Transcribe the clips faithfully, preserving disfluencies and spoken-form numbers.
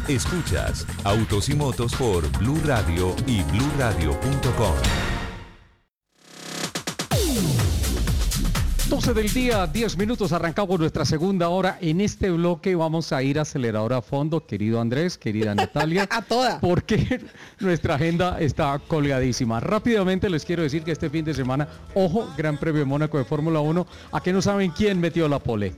Escuchas Autos y Motos por Blue Radio y blue radio punto com. doce del día, diez minutos, arrancamos nuestra segunda hora. En este bloque vamos a ir acelerador a fondo, querido Andrés, querida Natalia. A toda. Porque nuestra agenda está colgadísima. Rápidamente les quiero decir que este fin de semana, ojo, Gran Premio de Mónaco de Fórmula uno, ¿a qué no saben quién metió la pole?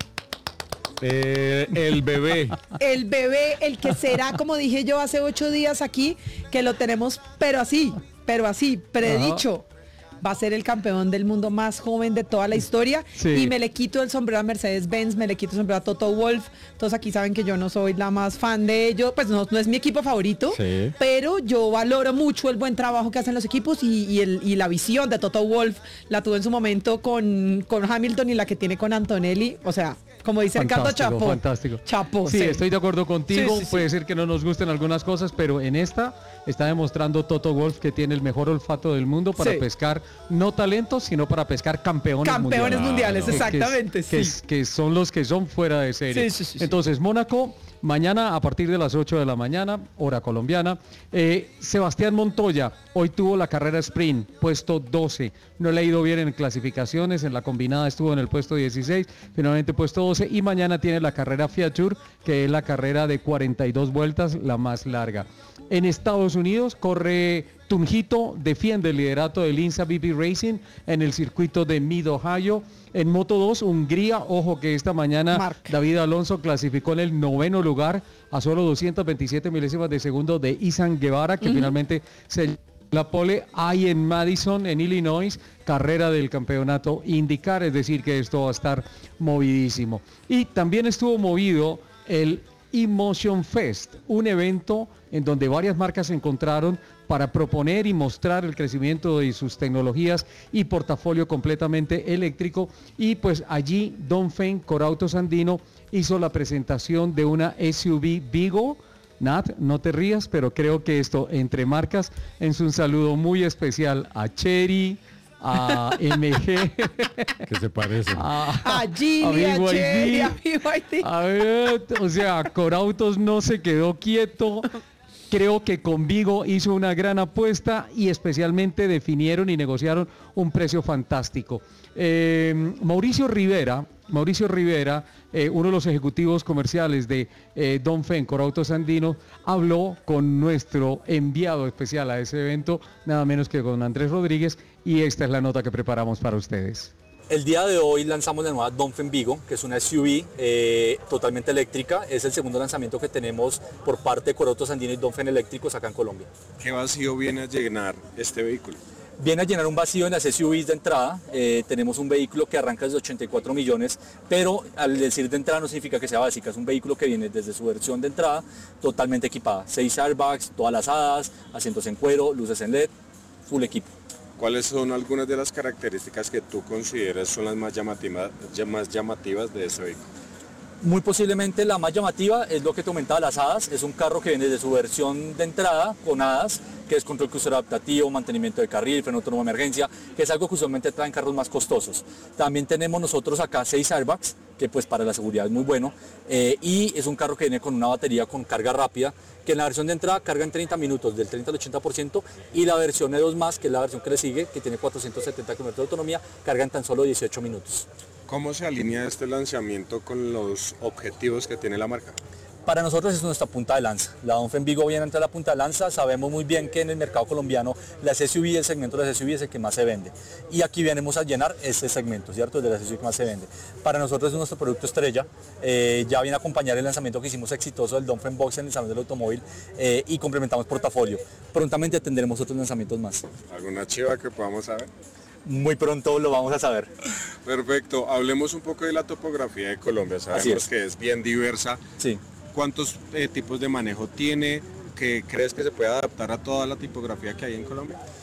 Eh, el bebé. El bebé, el que será, como dije yo hace ocho días aquí, que lo tenemos, pero así, pero así, predicho. Ajá. Va a ser el campeón del mundo más joven de toda la historia. Sí. Y me le quito el sombrero a Mercedes-Benz, me le quito el sombrero a Toto Wolff. Todos aquí saben que yo no soy la más fan de ellos, pues no, no es mi equipo favorito, sí. Pero yo valoro mucho el buen trabajo que hacen los equipos y, y, el, y la visión de Toto Wolff. La tuve en su momento con, con Hamilton y la que tiene con Antonelli. O sea, como dice fantástico, el Cato, Chapo. Fantástico. Chapo. Sí, sí, estoy de acuerdo contigo. Sí, sí, Puede sí. ser que no nos gusten algunas cosas, pero en esta está demostrando Toto Wolff que tiene el mejor olfato del mundo para sí. pescar no talentos, sino para pescar campeones, campeones mundiales. Campeones mundiales, ah, no. exactamente. Que, sí. que, que son los que son fuera de serie. Sí, sí, sí, Entonces, Mónaco, mañana a partir de las ocho de la mañana, hora colombiana. Eh, Sebastián Montoya, hoy tuvo la carrera sprint, puesto doce. No le ha ido bien en clasificaciones, en la combinada estuvo en el puesto dieciséis, finalmente puesto doce. Y mañana tiene la carrera Fiat Tour, que es la carrera de cuarenta y dos vueltas, la más larga. En Estados Unidos corre Tunjito, defiende el liderato del INSA B P Racing en el circuito de Mid Ohio. En Moto dos, Hungría, ojo que esta mañana Mark. David Alonso clasificó en el noveno lugar a solo doscientas veintisiete milésimas de segundo de Izan Guevara, que uh-huh. finalmente se la pole. Hay en Madison, en Illinois, carrera del campeonato IndyCar, es decir que esto va a estar movidísimo. Y también estuvo movido el Emotion Fest, un evento en donde varias marcas se encontraron para proponer y mostrar el crecimiento de sus tecnologías y portafolio completamente eléctrico. Y pues allí Dongfeng Corautos Andino hizo la presentación de una S U V Vigo. Nat, no te rías, pero creo que esto entre marcas es un saludo muy especial a Chery, a M G, que se parecen, a, a Gini, a, a Chery, a B Y D. A ver, o sea, Corautos no se quedó quieto. Creo que con Vigo hizo una gran apuesta y especialmente definieron y negociaron un precio fantástico. Eh, Mauricio Rivera, Mauricio Rivera, eh, uno de los ejecutivos comerciales de eh, Dongfeng Corautos Andino, habló con nuestro enviado especial a ese evento, nada menos que con Andrés Rodríguez, y esta es la nota que preparamos para ustedes. El día de hoy lanzamos la nueva Dongfeng Vigo, que es una S U V eh, totalmente eléctrica. Es el segundo lanzamiento que tenemos por parte de Corautos Andino y Dongfeng Eléctricos acá en Colombia. ¿Qué vacío viene a llenar este vehículo? Viene a llenar un vacío en las S U Vs de entrada. Eh, tenemos un vehículo que arranca desde ochenta y cuatro millones, pero al decir de entrada no significa que sea básica. Es un vehículo que viene desde su versión de entrada totalmente equipada. Seis airbags, todas las hadas, asientos en cuero, luces en L E D, full equipo. ¿Cuáles son algunas de las características que tú consideras son las más llamativas, más llamativas de ese vehículo? Muy posiblemente la más llamativa es lo que te comentaba, las hadas. Es un carro que viene desde su versión de entrada con hadas, que es control crucero adaptativo, mantenimiento de carril, freno autónomo de emergencia, que es algo que usualmente traen carros más costosos. También tenemos nosotros acá seis airbags, que pues para la seguridad es muy bueno, eh, y es un carro que viene con una batería con carga rápida, que en la versión de entrada carga en treinta minutos, del treinta al ochenta por ciento, y la versión E dos más, que es la versión que le sigue, que tiene cuatrocientos setenta kilómetros de autonomía, carga en tan solo dieciocho minutos. ¿Cómo se alinea este lanzamiento con los objetivos que tiene la marca? Para nosotros es nuestra punta de lanza. La Dongfeng Vigo viene entre la punta de lanza. Sabemos muy bien que en el mercado colombiano las S U V, el segmento de las S U V es el que más se vende. Y aquí venimos a llenar ese segmento, ¿cierto? De las S U V que más se vende. Para nosotros es nuestro producto estrella. Eh, ya viene a acompañar el lanzamiento que hicimos exitoso del Dongfeng Box en el Salón del Automóvil eh, y complementamos portafolio. Prontamente tendremos otros lanzamientos más. ¿Alguna chiva que podamos saber? Muy pronto lo vamos a saber. Perfecto. Hablemos un poco de la topografía de Colombia. Sabemos es. que es bien diversa. Sí. ¿Cuántos eh, tipos de manejo tiene? ¿Qué crees que se puede adaptar a toda la tipografía que hay en Colombia?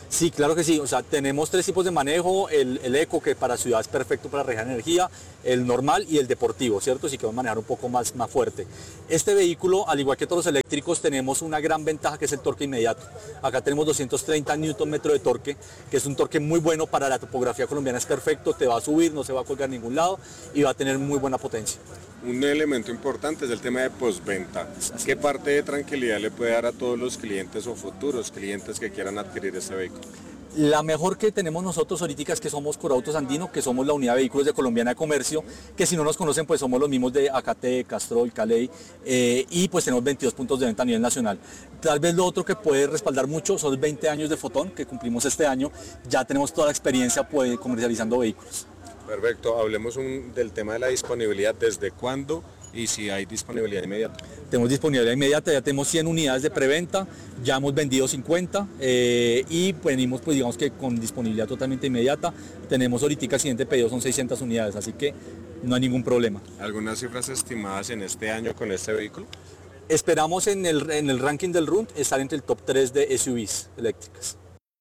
Sí, claro que sí. O sea, tenemos tres tipos de manejo, el, el eco, que para ciudad es perfecto para regar energía, el normal y el deportivo, ¿cierto? Sí que va a manejar un poco más, más fuerte. Este vehículo, al igual que todos los eléctricos, tenemos una gran ventaja que es el torque inmediato. Acá tenemos doscientos treinta newton metro de torque, que es un torque muy bueno para la topografía colombiana, es perfecto, te va a subir, no se va a colgar a ningún lado y va a tener muy buena potencia. Un elemento importante es el tema de postventa. ¿Qué parte de tranquilidad le puede dar a todos los clientes o futuros clientes que quieran adquirir este vehículo? La mejor que tenemos nosotros ahorita es que somos Corautos Andino, que somos la unidad de vehículos de Colombiana de Comercio, que si no nos conocen pues somos los mismos de Acate, Castrol, Caley, eh, y pues tenemos veintidós puntos de venta a nivel nacional. Tal vez lo otro que puede respaldar mucho son los veinte años de Fotón que cumplimos este año, ya tenemos toda la experiencia pues, comercializando vehículos. Perfecto, hablemos un, del tema de la disponibilidad, ¿desde cuándo y si hay disponibilidad inmediata? Tenemos disponibilidad inmediata, ya tenemos cien unidades de preventa, ya hemos vendido cincuenta eh, y venimos pues digamos que con disponibilidad totalmente inmediata. Tenemos ahorita el siguiente pedido son seiscientas unidades, así que no hay ningún problema. ¿Algunas cifras estimadas en este año con este vehículo? Esperamos en el, en el ranking del R U N D estar entre el top tres de S U Vs eléctricas.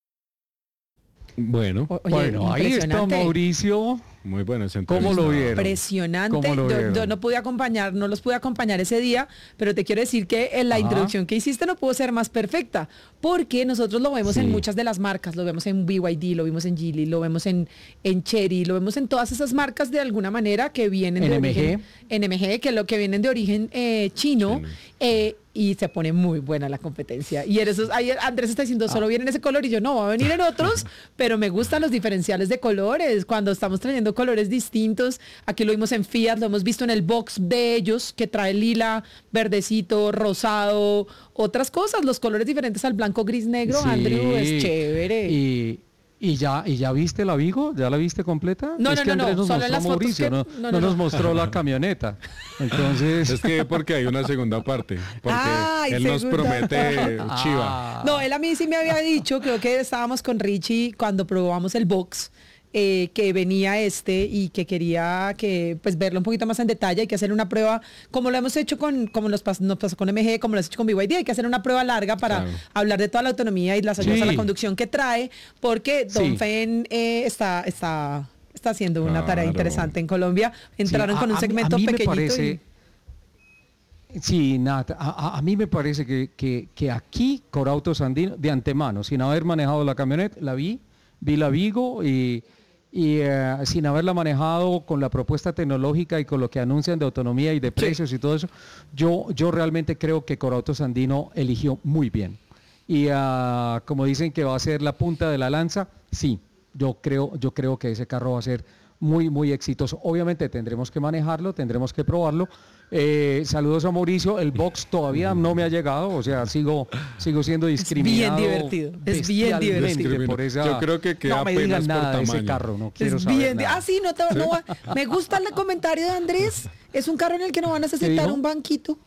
Bueno, Oye, bueno, ahí está impresionante. Mauricio. muy bueno esa ¿Cómo lo entrevista. vieron? Impresionante. ¿Cómo lo Yo, vieron? yo no pude acompañar, no los pude acompañar ese día, pero te quiero decir que en la Ajá. introducción que hiciste no pudo ser más perfecta, porque nosotros lo vemos Sí. en muchas de las marcas, lo vemos en B Y D, lo vimos en Geely, lo vemos en, en Chery, lo vemos en todas esas marcas de alguna manera que vienen de N M G. origen, N M G, que lo que vienen de origen eh, chino, eh, y se pone muy buena la competencia. Y eres, ahí Andrés está diciendo, solo viene en ese color, y yo, no, va a venir en otros, pero me gustan los diferenciales de colores, cuando estamos trayendo colores distintos. Aquí lo vimos en Fiat, lo hemos visto en el box de ellos, que trae lila, verdecito, rosado, otras cosas, los colores diferentes al blanco, gris, negro. Sí, Andrew, es chévere. Y, y ya, y ya viste la Vigo, ¿ya la viste completa? No, es no, que no, Andrés no, nos solo en mostró las fotos Mauricio, que- no, no, no, no nos no. mostró la camioneta. Entonces, Es que porque hay una segunda parte, porque Ay, él nos segunda promete Ah. chiva. No, él a mí sí me había dicho, creo que estábamos con Richie cuando probamos el box, eh, que venía este y que quería que pues verlo un poquito más en detalle. Hay que hacer una prueba, como lo hemos hecho con, como nos pasó, nos pasó con M G, como lo hemos hecho con B Y D, hay que hacer una prueba larga para Claro. hablar de toda la autonomía y las ayudas Sí. a la conducción que trae, porque Don Sí. Fen eh, está, está, está haciendo una tarea Claro. interesante en Colombia. Entraron sí, con a- un a mí- segmento a mí me pequeñito. parece- y- Sí, Nat, a, a- a mí me parece que, que, que aquí Corautos Andino, de antemano, sin haber manejado la camioneta, la vi, vi la Vigo y, y eh, sin haberla manejado con la propuesta tecnológica y con lo que anuncian de autonomía y de precios y todo eso, yo, yo realmente creo que Corautos Andino eligió muy bien. Y ah, como dicen que va a ser la punta de la lanza, sí, yo creo, yo creo que ese carro va a ser muy, muy exitoso. Obviamente tendremos que manejarlo, tendremos que probarlo. Eh, saludos a Mauricio, el box todavía no me ha llegado, o sea, sigo, sigo siendo discriminado. divertido, es bien bestialmente divertido. por esa- Yo creo que queda no me apenas digan por nada de ese tamaño. carro, no quiero Es saber bien. nada. Ah, sí, no, te, no va- me gusta el comentario de Andrés. Es un carro en el que no van a necesitar dijo? un banquito.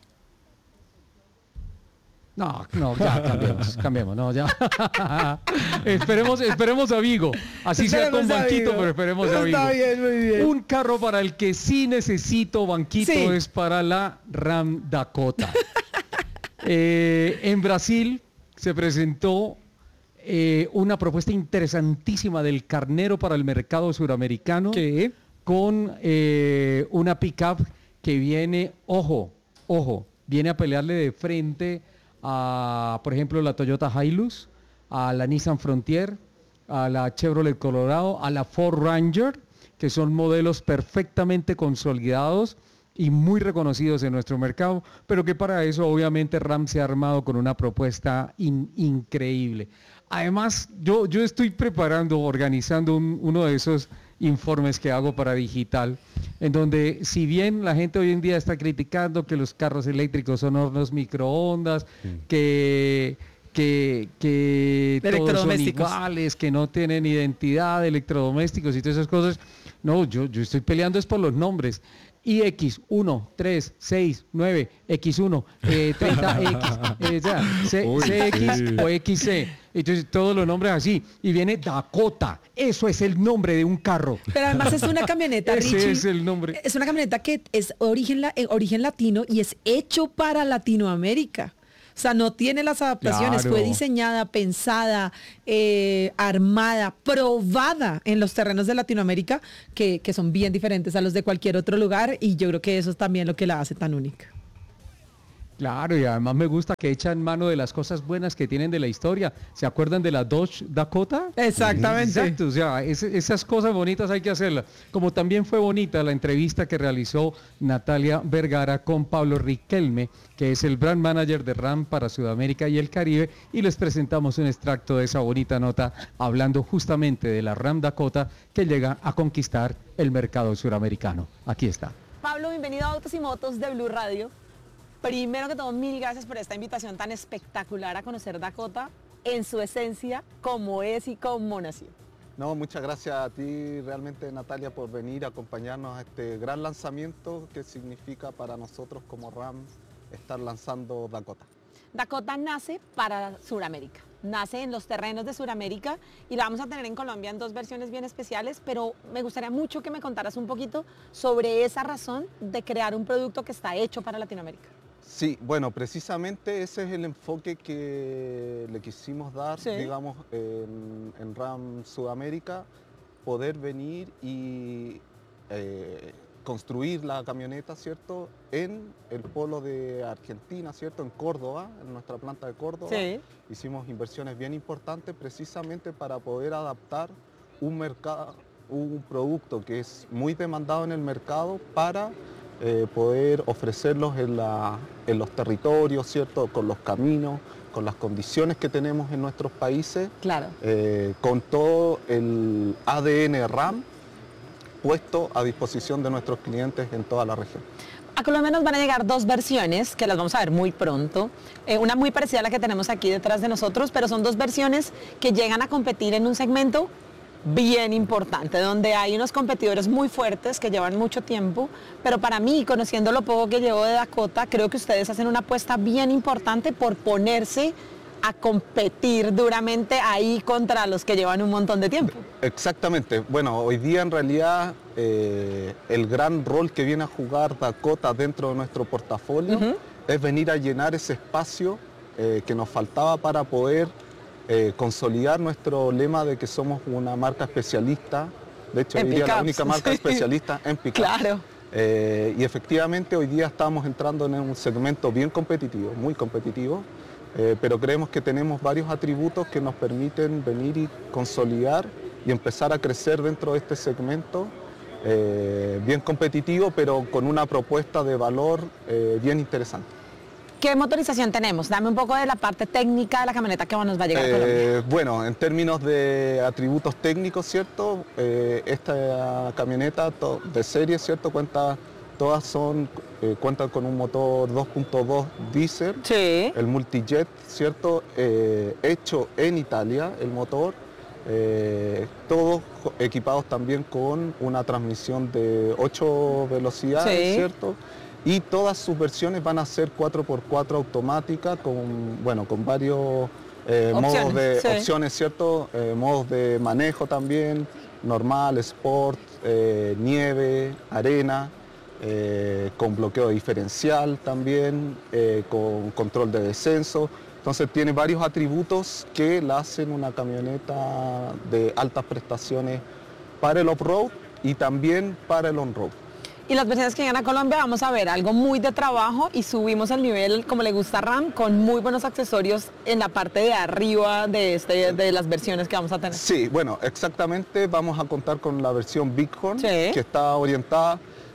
No, no, ya cambiemos, cambiemos, no, ya. esperemos, esperemos a Vigo. Así sea con Esperemos a banquito, Vigo. pero esperemos a Vigo. Está bien, muy bien. Un carro para el que sí necesito banquito Sí. es para la Ram Dakota. Eh, en Brasil se presentó eh, una propuesta interesantísima del carnero para el mercado suramericano Sí. con eh, una pickup que viene, ojo, ojo, viene a pelearle de frente a, por ejemplo, la Toyota Hilux, a la Nissan Frontier, a la Chevrolet Colorado, a la Ford Ranger, que son modelos perfectamente consolidados y muy reconocidos en nuestro mercado, pero que para eso obviamente Ram se ha armado con una propuesta in- increíble. Además, yo, yo estoy preparando, organizando un- uno de esos informes que hago para digital, en donde si bien la gente hoy en día está criticando que los carros eléctricos son hornos microondas, que, que, que todos son Electrodomésticos. iguales, que no tienen identidad, electrodomésticos y todas esas cosas, no, yo, yo estoy peleando es por los nombres. I X uno, tres, seis, nueve, X uno, eh, treinta X, eh, ya, C- Uy, CX sí. o X C. Entonces todos los nombres así. Y viene Dakota. Eso es el nombre de un carro. Pero además es una camioneta, Ese Richie. es el nombre. Es una camioneta que es origen, la- eh, origen latino y es hecho para Latinoamérica. O sea, no tiene las adaptaciones, Claro. fue diseñada, pensada, eh, armada, probada en los terrenos de Latinoamérica, que, que son bien diferentes a los de cualquier otro lugar, y yo creo que eso es también lo que la hace tan única. Claro, y además me gusta que echan mano de las cosas buenas que tienen de la historia. ¿Se acuerdan de la Dodge Dakota? Exactamente. Exacto, o sea, es- esas cosas bonitas hay que hacerlas. Como también fue bonita la entrevista que realizó Natalia Vergara con Pablo Riquelme, que es el brand manager de RAM para Sudamérica y el Caribe, y les presentamos un extracto de esa bonita nota hablando justamente de la RAM Dakota que llega a conquistar el mercado suramericano. Aquí está. Pablo, bienvenido a Autos y Motos de Blue Radio. Primero que todo, mil gracias por esta invitación tan espectacular a conocer Dakota en su esencia, como es y cómo nació. No, muchas gracias a ti realmente, Natalia, por venir a acompañarnos a este gran lanzamiento que significa para nosotros como RAM estar lanzando Dakota. Dakota nace para Sudamérica, nace en los terrenos de Sudamérica y la vamos a tener en Colombia en dos versiones bien especiales, pero me gustaría mucho que me contaras un poquito sobre esa razón de crear un producto que está hecho para Latinoamérica. Sí, bueno, precisamente ese es el enfoque que le quisimos dar, Sí. digamos, en, en RAM Sudamérica, poder venir y eh, construir la camioneta, ¿cierto?, en el polo de Argentina, ¿cierto?, en Córdoba, en nuestra planta de Córdoba. Sí. Hicimos inversiones bien importantes precisamente para poder adaptar un mercado, un producto que es muy demandado en el mercado para eh, poder ofrecerlos en, la, en los territorios, ¿cierto?, con los caminos, con las condiciones que tenemos en nuestros países, Claro. eh, con todo el A D N RAM puesto a disposición de nuestros clientes en toda la región. A Colombia nos van a llegar dos versiones que las vamos a ver muy pronto. Eh, una muy parecida a la que tenemos aquí detrás de nosotros, pero son dos versiones que llegan a competir en un segmento bien importante, donde hay unos competidores muy fuertes que llevan mucho tiempo, pero para mí, conociendo lo poco que llevo de Dakota, creo que ustedes hacen una apuesta bien importante por ponerse a competir duramente ahí contra los que llevan un montón de tiempo. Exactamente. Bueno, hoy día en realidad eh, el gran rol que viene a jugar Dakota dentro de nuestro portafolio Ujú. es venir a llenar ese espacio eh, que nos faltaba para poder eh, consolidar nuestro lema de que somos una marca especialista, de hecho En hoy día la pickups, única marca sí. especialista en pickups. Claro. Eh, y efectivamente hoy día estamos entrando en un segmento bien competitivo, muy competitivo, eh, pero creemos que tenemos varios atributos que nos permiten venir y consolidar y empezar a crecer dentro de este segmento eh, bien competitivo, pero con una propuesta de valor eh, bien interesante. ¿Qué motorización tenemos? Dame un poco de la parte técnica de la camioneta que nos va a llegar a Colombia. Eh, bueno, en términos de atributos técnicos, ¿cierto? Eh, esta camioneta to- de serie, ¿cierto? Cuenta, todas son, eh, cuentan con un motor dos punto dos diésel, Sí. el multijet, ¿cierto? Eh, hecho en Italia, el motor. Eh, todos jo- equipados también con una transmisión de ocho velocidades, Sí. ¿cierto? Y todas sus versiones van a ser cuatro por cuatro automática con, bueno, con varios eh, modos Opciones, de sí. opciones, ¿cierto? Eh, modos de manejo también, normal, sport, eh, nieve, arena, eh, con bloqueo diferencial también, eh, con control de descenso. Entonces tiene varios atributos que la hacen una camioneta de altas prestaciones para el off-road y también para el on-road. Y las versiones que llegan a Colombia vamos a ver algo muy de trabajo y subimos el nivel como le gusta a RAM con muy buenos accesorios en la parte de arriba de, este, de las versiones que vamos a tener. Sí, bueno, exactamente vamos a contar con la versión Bighorn, Sí. que está orientada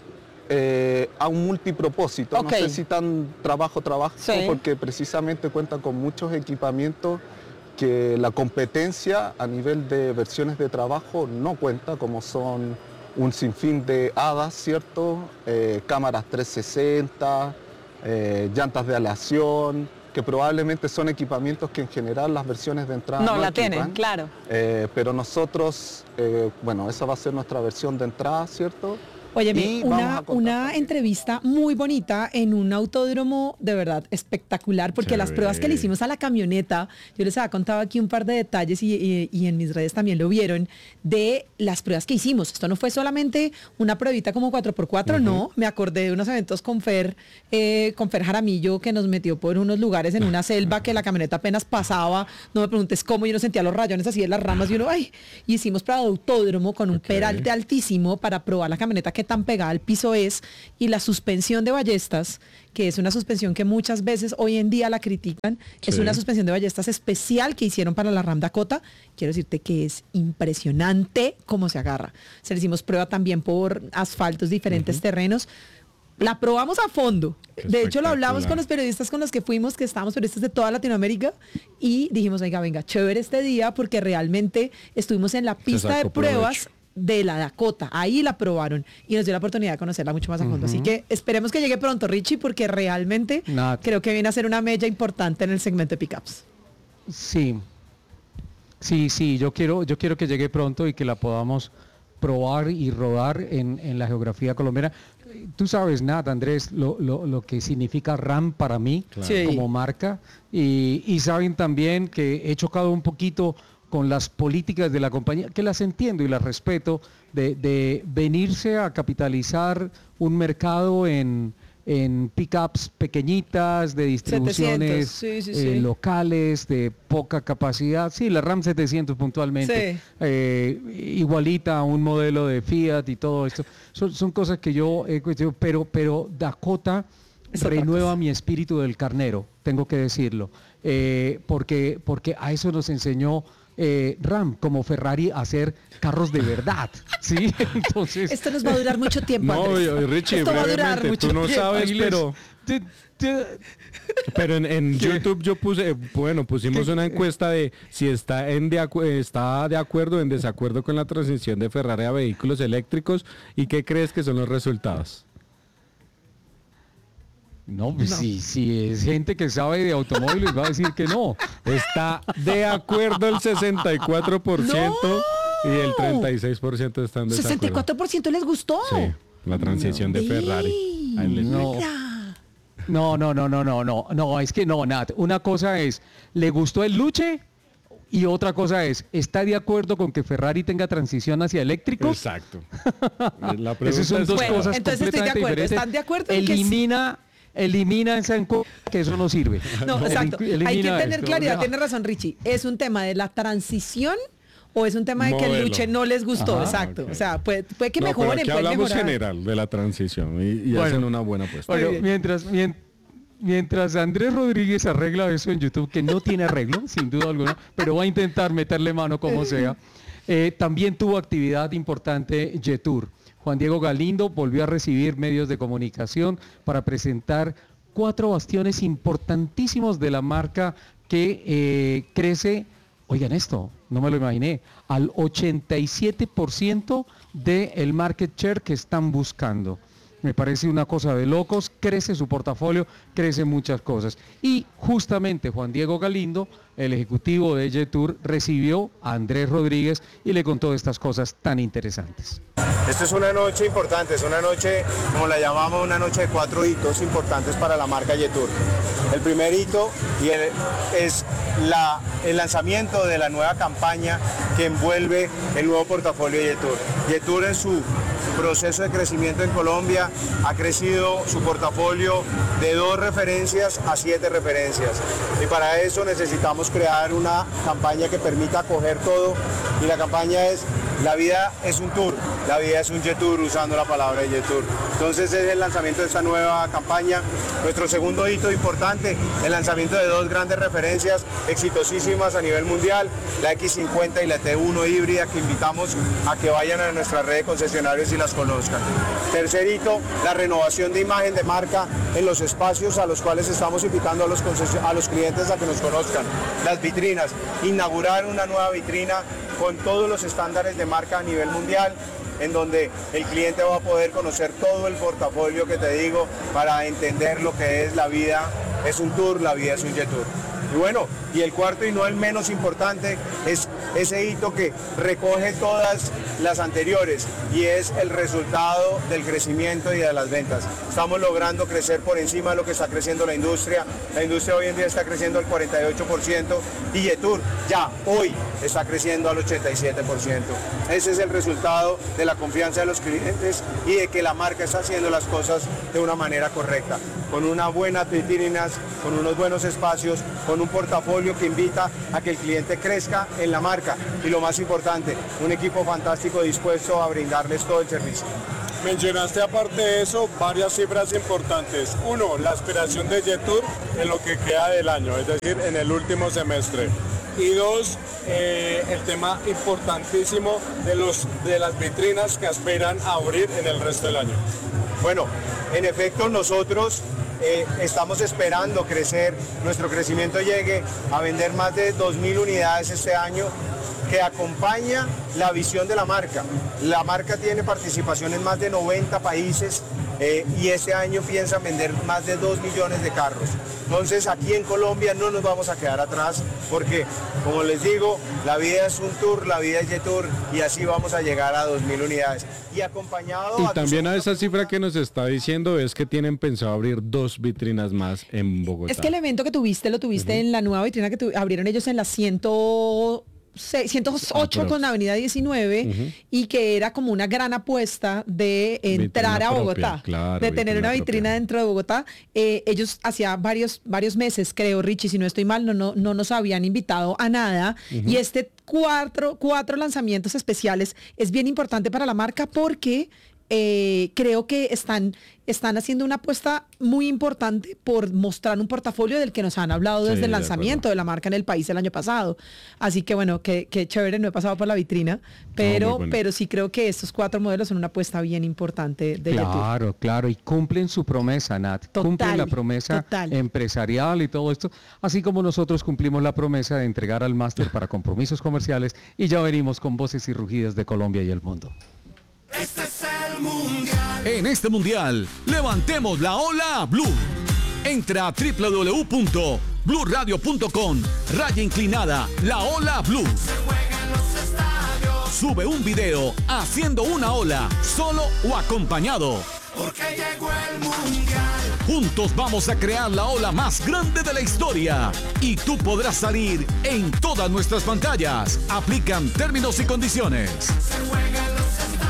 eh, a un multipropósito. Ok. No sé si tan trabajo, trabajo, Sí. porque precisamente cuenta con muchos equipamientos que la competencia a nivel de versiones de trabajo no cuenta, como son un sinfín de hadas, ¿cierto? Eh, cámaras trescientos sesenta, eh, llantas de aleación, que probablemente son equipamientos que en general las versiones de entrada No no la tienen, equipan. claro. Eh, pero nosotros, eh, bueno, esa va a ser nuestra versión de entrada, ¿cierto? Óyeme, una, una entrevista muy bonita en un autódromo de verdad espectacular, porque Se las ve. pruebas que le hicimos a la camioneta, yo les había contado aquí un par de detalles y, y- y en mis redes también lo vieron, de las pruebas que hicimos. Esto no fue solamente una pruebita como cuatro por cuatro, no, me acordé de unos eventos con Fer, eh, con Fer Jaramillo, que nos metió por unos lugares en una selva que la camioneta apenas pasaba, no me preguntes cómo, yo no sentía los rayones así de las ramas y uno, ay, y hicimos prueba de autódromo con un Ok. peralte altísimo para probar la camioneta que tan pegada al piso es, y la suspensión de ballestas, que es una suspensión que muchas veces hoy en día la critican, es Sí. una suspensión de ballestas especial que hicieron para la Ram Dakota. Quiero decirte que es impresionante cómo se agarra. Se le hicimos prueba también por asfaltos, diferentes terrenos. La probamos a fondo. Qué De hecho, lo hablamos espectacular. con los periodistas con los que fuimos, que estábamos periodistas de toda Latinoamérica, y dijimos, venga, venga, chévere este día, porque realmente estuvimos en la pista de sacó pruebas provecho. de la Dakota. Ahí la probaron y nos dio la oportunidad de conocerla mucho más a fondo. Así que esperemos que llegue pronto, Richie, porque realmente Nada. creo que viene a ser una mella importante en el segmento de pickups. Sí, sí, sí, yo quiero, yo quiero que llegue pronto y que la podamos probar y rodar en, en la geografía colombiana. Tú sabes, Nat, Andrés, lo, lo, lo que significa RAM para mí Sí. como marca, y, y saben también que he chocado un poquito con las políticas de la compañía, que las entiendo y las respeto, de, de venirse a capitalizar un mercado en, en pickups pequeñitas, de distribuciones setecientos, sí, sí, eh, sí. locales, de poca capacidad. Sí, la RAM setecientos puntualmente, Sí. eh, igualita a un modelo de Fiat y todo esto. Son, son cosas que yo he cuestionado, pero, pero Dakota Es otra renueva cosa. mi espíritu del carnero, tengo que decirlo, eh, porque, porque a eso nos enseñó eh, RAM, como Ferrari, a hacer carros de verdad, ¿sí? Entonces... Esto nos va a durar mucho tiempo, No, Andrés. y- y Richie, Esto va a durar brevemente, mucho tú no tiempo. sabes, ahí les- pero... te- te- Pero en, en ¿Qué? YouTube yo puse, eh, bueno, pusimos una encuesta de si está en de acu- está de acuerdo o en desacuerdo con la transición de Ferrari a vehículos eléctricos, y qué crees que son los resultados. No, pues sí, sí, es gente que sabe de automóviles, va a decir que no. Está de acuerdo el sesenta y cuatro por ciento y el treinta y seis por ciento están en desacuerdo. sesenta y cuatro por ciento les gustó. Sí, la transición de Ferrari. a eléctrico. No. Mira. No, no, no, no, no, no, no, es que no, Nat. Una cosa es, ¿le gustó el Luche? Y otra cosa es, ¿está de acuerdo con que Ferrari tenga transición hacia eléctricos? Exacto. La pregunta Esas son es- dos Bueno, cosas entonces estoy de completamente acuerdo. diferentes. ¿Están de acuerdo en que sí? Elimina, elimina esa encuesta, que eso no sirve. No, exacto. Elimina Hay que tener esto. claridad. No. Tiene razón, Richie. ¿Es un tema de la transición o es un tema de que el Modelo. Luche no les gustó? Ajá, Exacto. ok. O sea, puede, puede que No, pero mejoren, aquí pueden hablamos mejorar. general de la transición y, y Bueno. hacen una buena apuesta. Bueno, bien. mientras, mien- mientras Andrés Rodríguez arregla eso en YouTube, que no tiene arreglo, sin duda alguna, pero va a intentar meterle mano como sea, eh, también tuvo actividad importante Jetour. Juan Diego Galindo volvió a recibir medios de comunicación para presentar cuatro bastiones importantísimos de la marca que eh, crece, oigan esto, no me lo imaginé, al ochenta y siete por ciento del market share que están buscando. Me parece una cosa de locos, crece su portafolio, crece muchas cosas. Y justamente Juan Diego Galindo, el ejecutivo de Jetour, recibió a Andrés Rodríguez y le contó estas cosas tan interesantes. Esta es una noche importante, es una noche, como la llamamos, una noche de cuatro hitos importantes para la marca Jetour. El primer hito y el- es la, el lanzamiento de la nueva campaña que envuelve el nuevo portafolio de Jetour. Jetour en su proceso de crecimiento en Colombia ha crecido su portafolio de dos referencias a siete referencias. Y para eso necesitamos crear una campaña que permita acoger todo, y la campaña es La vida es un tour, la vida es un Jetour, usando la palabra de Jetour. Entonces es el lanzamiento de esta nueva campaña. Nuestro segundo hito importante, el lanzamiento de dos grandes referencias exitosísimas a nivel mundial, la equis cincuenta y la T uno híbrida, que invitamos a que vayan a nuestra red de concesionarios y las conozcan. Tercer hito, la renovación de imagen de marca en los espacios a los cuales estamos invitando a los, concesio- a los clientes a que nos conozcan. Las vitrinas, inaugurar una nueva vitrina con todos los estándares de marca a nivel mundial, en donde el cliente va a poder conocer todo el portafolio que te digo para entender lo que es la vida, es un tour, la vida es un Jetour. Y bueno, y el cuarto y no el menos importante es ese hito que recoge todas las anteriores y es el resultado del crecimiento y de las ventas. Estamos logrando crecer por encima de lo que está creciendo la industria. La industria hoy en día está creciendo al cuarenta y ocho por ciento y Yetur ya hoy está creciendo al ochenta y siete por ciento. Ese es el resultado de la confianza de los clientes y de que la marca está haciendo las cosas de una manera correcta, con unas buenas vitrinas, con unos buenos espacios, con un portafolio que invita a que el cliente crezca en la marca y lo más importante, un equipo fantástico dispuesto a brindarles todo el servicio. Mencionaste aparte de eso varias cifras importantes. Uno, la aspiración de Yetur en lo que queda del año, es decir, en el último semestre. Y dos, eh, el tema importantísimo de, los, de las vitrinas que aspiran a abrir en el resto del año. Bueno, en efecto nosotros eh, estamos esperando crecer, nuestro crecimiento llegue a vender más de dos mil unidades este año, que acompaña la visión de la marca. La marca tiene participación en más de noventa países eh, y este año piensa vender más de dos millones de carros. Entonces aquí en Colombia no nos vamos a quedar atrás porque, como les digo, la vida es un tour, la vida es Yetur y así vamos a llegar a dos mil unidades. Y acompañado... Y a también a esa cifra que nos está diciendo es que tienen pensado abrir dos vitrinas más en Bogotá. Es que el evento que tuviste lo tuviste uh-huh. en la nueva vitrina que tu, abrieron ellos en la ciento... ciento ocho ah, con la avenida diecinueve uh-huh. y que era como una gran apuesta de entrar vitrina a Bogotá, propia, claro, de tener una vitrina propia. Dentro de Bogotá. Eh, ellos hacía varios, varios meses, creo, Richie, si no estoy mal, no, no, no nos habían invitado a nada uh-huh. y este cuatro, cuatro lanzamientos especiales es bien importante para la marca porque eh, creo que están... están haciendo una apuesta muy importante por mostrar un portafolio del que nos han hablado desde sí, el lanzamiento de, de la marca en el país el año pasado. Así que bueno, qué que chévere, no he pasado por la vitrina, pero, no, bueno. pero sí creo que estos cuatro modelos son una apuesta bien importante de Yetur. Claro, claro, y cumplen su promesa, Nat. Total, cumplen la promesa total. empresarial y todo esto, así como nosotros cumplimos la promesa de entregar al máster para compromisos comerciales y ya venimos con voces y rugidas de Colombia y el mundo. Este es el mundial. En este mundial, levantemos la ola blue. Entra a doble u doble u doble u punto blue radio punto com, raya inclinada, la ola blue. Se juega en los estadios. Sube un video haciendo una ola, solo o acompañado. Porque llegó el mundial. Juntos vamos a crear la ola más grande de la historia. Y tú podrás salir en todas nuestras pantallas. Aplican términos y condiciones. Se juega en los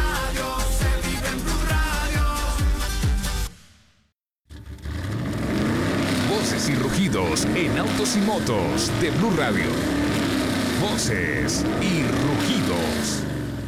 Voces y rugidos en autos y motos de Blue Radio. Voces y rugidos.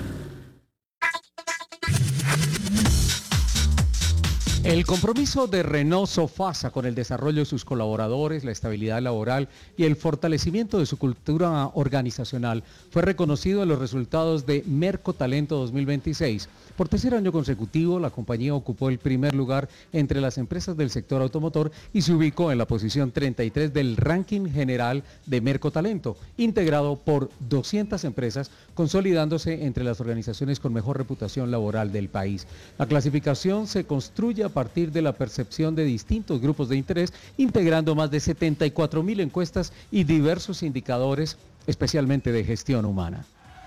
El compromiso de Renault Sofasa con el desarrollo de sus colaboradores, la estabilidad laboral y el fortalecimiento de su cultura organizacional fue reconocido en los resultados de Mercotalento dos mil veintiséis. Por tercer año consecutivo, la compañía ocupó el primer lugar entre las empresas del sector automotor y se ubicó en la posición treinta y tres del ranking general de Mercotalento, integrado por doscientas empresas, consolidándose entre las organizaciones con mejor reputación laboral del país. La clasificación se construye a partir de la percepción de distintos grupos de interés, integrando más de setenta y cuatro mil encuestas y diversos indicadores, especialmente de gestión humana.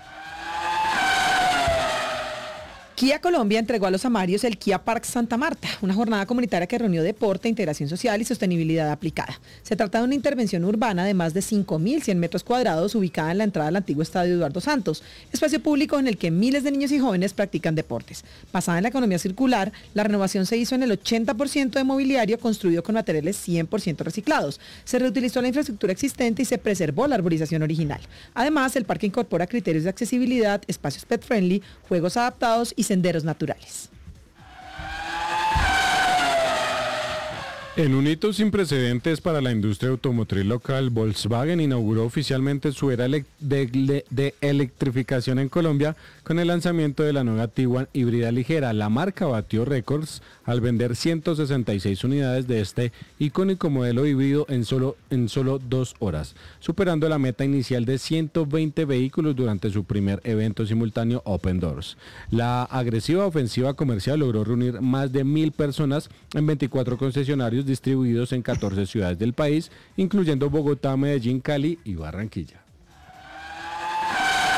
Kia Colombia entregó a los amarios el Kia Park Santa Marta, una jornada comunitaria que reunió deporte, integración social y sostenibilidad aplicada. Se trata de una intervención urbana de más de cinco mil cien metros cuadrados ubicada en la entrada del antiguo estadio Eduardo Santos, espacio público en el que miles de niños y jóvenes practican deportes. Basada en la economía circular, la renovación se hizo en el ochenta por ciento de mobiliario construido con materiales cien por ciento reciclados. Se reutilizó la infraestructura existente y se preservó la arborización original. Además, el parque incorpora criterios de accesibilidad, espacios pet friendly, juegos adaptados y senderos naturales. En un hito sin precedentes para la industria automotriz local, Volkswagen inauguró oficialmente su era de, de, de electrificación en Colombia con el lanzamiento de la nueva Tiguan híbrida ligera. La marca batió récords al vender ciento sesenta y seis unidades de este icónico modelo híbrido en solo, en solo dos horas, superando la meta inicial de ciento veinte vehículos durante su primer evento simultáneo Open Doors. La agresiva ofensiva comercial logró reunir más de mil personas en veinticuatro concesionarios distribuidos en catorce ciudades del país, incluyendo Bogotá, Medellín, Cali y Barranquilla.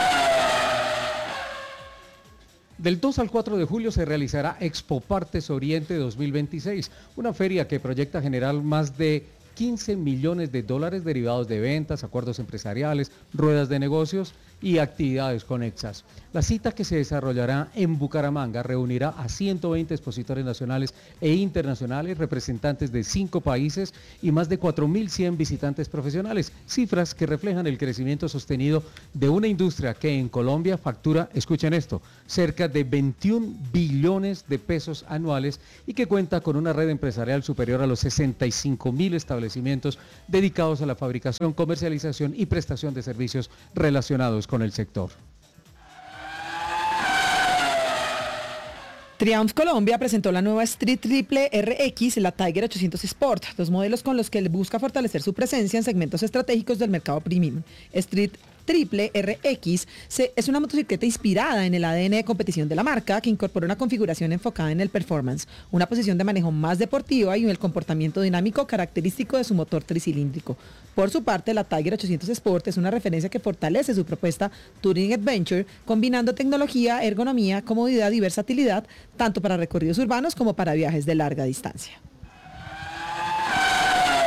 Del dos al cuatro de julio se realizará Expo Partes Oriente dos mil veintiséis, una feria que proyecta generar más de quince millones de dólares derivados de ventas, acuerdos empresariales, ruedas de negocios y actividades conexas. La cita, que se desarrollará en Bucaramanga, reunirá a ciento veinte expositores nacionales e internacionales, representantes de cinco países y más de cuatro mil cien visitantes profesionales, cifras que reflejan el crecimiento sostenido de una industria que en Colombia factura, escuchen esto, cerca de veintiún billones de pesos anuales y que cuenta con una red empresarial superior a los sesenta y cinco mil establecimientos dedicados a la fabricación, comercialización y prestación de servicios relacionados con el sector. Triumph Colombia presentó la nueva Street Triple R X, la Tiger ochocientos Sport, dos modelos con los que busca fortalecer su presencia en segmentos estratégicos del mercado premium. Street Triple R X se, es una motocicleta inspirada en el A D N de competición de la marca, que incorpora una configuración enfocada en el performance, una posición de manejo más deportiva y el comportamiento dinámico característico de su motor tricilíndrico. Por su parte, la Tiger ochocientos Sport es una referencia que fortalece su propuesta Touring Adventure, combinando tecnología, ergonomía, comodidad y versatilidad, tanto para recorridos urbanos como para viajes de larga distancia.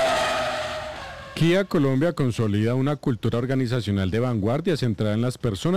Kia Colombia consolida una cultura organizacional de vanguardia centrada en las personas